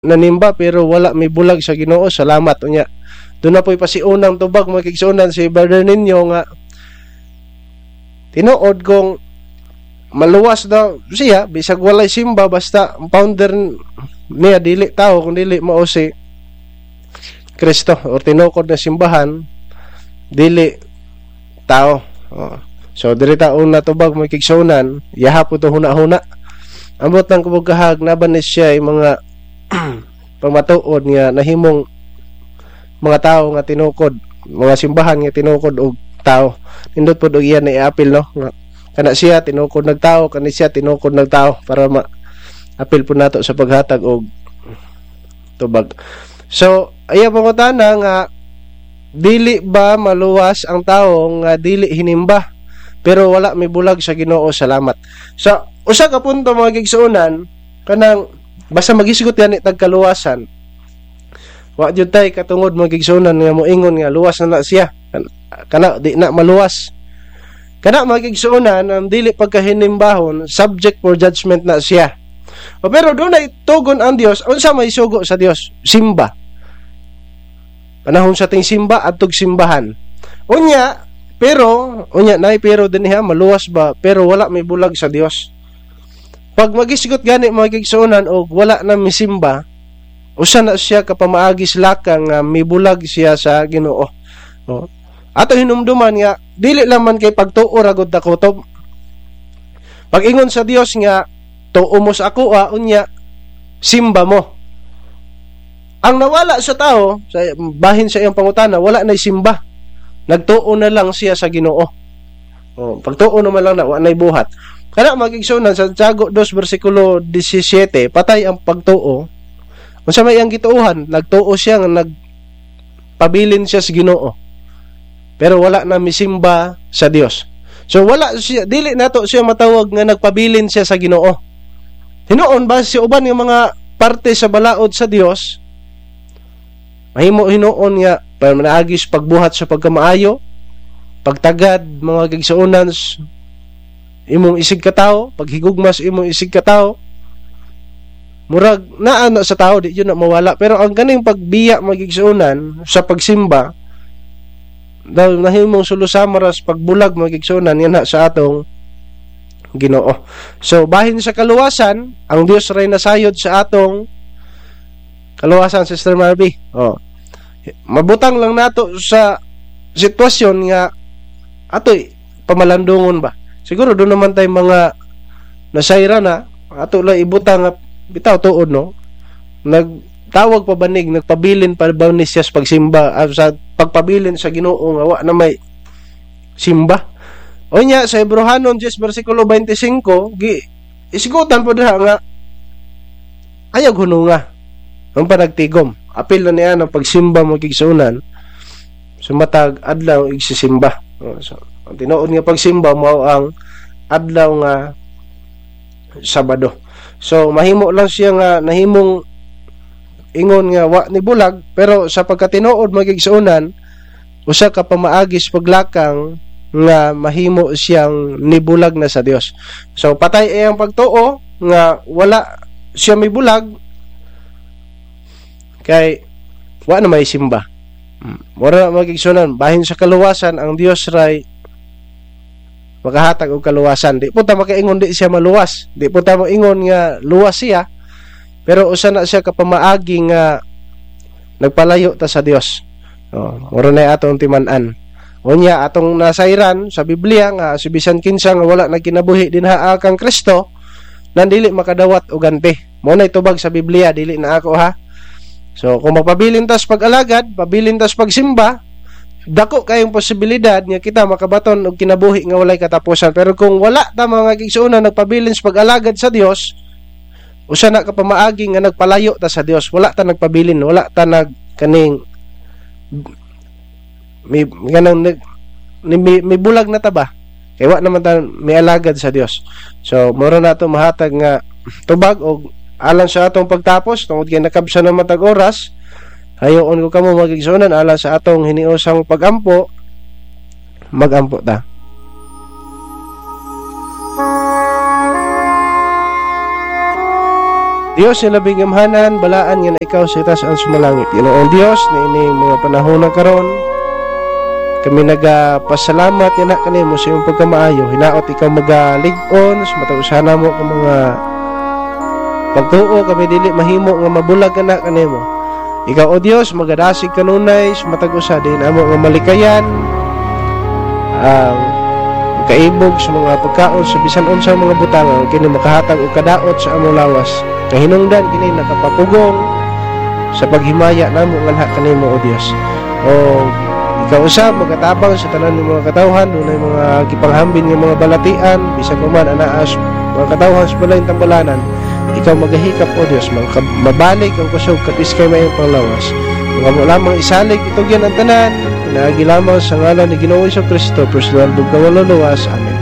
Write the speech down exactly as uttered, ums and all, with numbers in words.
nanimba pero wala may bulag sa Ginoo, salamat unya. Doon na po'y pasiunang tubag mga kigsunan si brother ninyo nga tinuod kong maluwas daw siya bisag walay simba basta ang founder niya dili tao kung dili mao si Kristo o tinukod na simbahan dili tao. Oh. So diri taon na tubag mga kigsunan yaha po to huna-huna ambot ng kubugahag naban ni siya yung mga pamatuod nga nahimong mga tao nga tinukod mga simbahan nga tinukod og tao nindot pod og iyan na i-apil no nga kana siya tinukod nag tao kani siya tinukod nag tao para ma apil po nato sa paghatag og tubag. So aya pangutana nga dili ba maluwas ang tao nga dili hinimba pero wala may bulag sa Ginoo, salamat. So usa ka punto mga kigsuonan kanang basta magisgot gani tag kaluwasan wa jud tay katungod mga kigsuonan nga moingon nga luwas na, na siya kana di na maluwas kana mga kigsuonan ang dili pagkahinimbahon subject for judgment na siya. O pero doon ay tugon ang Dios unsa may sugo sa Dios, simba panahon sa ting simba at tug simbahan unya pero unya nay pero dinha maluwas ba pero wala may bulag sa Dios. Pag magisgot gani mga kigsuonan og wala na misimba usa na siya kapamaagis lakang nga mibulag siya sa Ginoo. Oh. Ato hinumduman nga dili lang man kay pagtuo ra gud dakotob. Pag ingon sa Dios nga tuo mo sa ako ah, unya simba mo. Ang nawala sa tao sa bahin sa iyang pangutana wala na simba. Nagtuo na lang siya sa Ginoo. Oh, pagtuo naman lang na wa nay buhat. Kana magigsunan sa Santiago two versikulo seventeen patay ang pagtuo. Unsa may ang gituohan nagtuo siya nga nagpabilin siya sa Ginoo. Pero wala na misimba sa Dios. So wala siya dili nato siya matawag nga nagpabilin siya sa Ginoo. Hinuon ba si uban nga mga parte sa balaod sa Dios? Mahimo hinuon nga para manaagis pagbuhat sa pagkamaayo, pagtagad mga kigsuonan imong isig ka tao, paghigugmas imong isig ka tao. Murag naa na sa tao di yun na mawala pero ang kaning pagbiya magigsuonan sa pagsimba dahil nahimong sulusamaras pagbulag magigsuonan yan na sa atong Ginoo. So bahin sa kaluwasan ang Dios ray nasayod sa atong kaluwasan, Sister Marby. Oh. Mabutang lang nato sa sitwasyon nga atoy pamalandungon ba. Siguro doon naman tay mga nasayra na ato lang ibutang nga bitaw tuod no. Nagtawag pa banig, nagpabilin pa ba ni siya sa pagsimba uh, sa pagpabilin sa Ginoo nga wa na may simba. O nya sa Hebrehanon ten versikulo twenty-five gi isigutan po diha nga ayaw hununga ang panagtigom. Apil na niya ng pagsimba mo kigsunan sumatag adlaw igsisimba. O, so, ang tinuod nga pagsimba mao ang adlaw nga Sabado. So mahimo lang siya nga nahimong ingon nga wa ni bulag pero sa pagkatinuod magigsunan usa ka pamaagis paglakang nga mahimo siyang nibulag na sa Dios. So patay ay ang pagtuo nga wala siya may bulag kay wa na may simba. Mura na magigsunan bahin sa kaluwasan ang Dios ray makahatag og kaluwasan. Di po ta makaingon di siya maluwas. Di po ta mo ingon nga luwas siya. Pero usa na siya kapamaagi nga nagpalayo ta sa Dios. Oh, mura na atong timan-an. Unya atong nasayran sa Biblia nga si bisan kinsa nga wala nagkinabuhi dinha kang Kristo nan dili makadawat og ganti. Mo na itubag sa Biblia dili na ako ha. So kung magpabilin tas pag-alagad, pabilin tas pagsimba, dako kayong posibilidad nga kita makabaton og kinabuhi nga walay katapusan. Pero kung wala ta mga kigsuonan nagpabilin sa pag-alagad sa Dios, usa na ka pamaagi nga nagpalayo ta sa Dios, wala ta nagpabilin, wala ta nag kaning may ganang may, may bulag na ta ba? Kay wa naman ta may alagad sa Dios. So moro na to mahatag nga tubag og alang sa atong pagtapos tungod kay nakabsa na matag oras. Hayoon ko kamo magigsunan ala sa atong hiniusang pagampo. Magampo ta. Dios ni labing gamhanan, balaan nga na ikaw sa itaas ang sumalangit. Ginoong Dios na ining mga panahon na karon, kami nagapasalamat nga na kanimo sa iyong pagkamaayo. Hinaot ikaw magalig-on sa matag-usana mo ka mga pagtuo, kami dili mahimo nga mabulag na kanimo. Ikaw o Dios magadasig kanunay sa matag-usa din amo nga malikayan ang kaibog sa mga pagkaon sa bisan unsang mga butang kini makahatag og kadaot sa among lawas. Kahinungdan kini nakapapugong sa paghimaya namo nganha kanimo o Dios. O ikaw usab magatabang sa tanan ng mga katawhan, dunay mga gipanghambin nga mga balatian bisan pa man anaas mga katawhan sa balay tambalanan. Ikaw magahikap o Dios, mabalik ang kusog kapis kay mayong panglawas. Mga mo lamang isalig itugyan ang tanan, inaagi lamang sa ngalan ni Ginoong Kristo, personal bugnaw luwas. Amen.